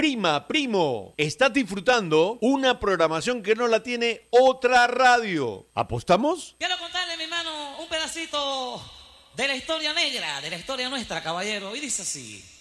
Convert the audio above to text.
Prima, primo, estás disfrutando una programación que no la tiene otra radio. ¿Apostamos? Quiero contarle, mi hermano, un pedacito de la historia negra, de la historia nuestra, caballero. Y dice así.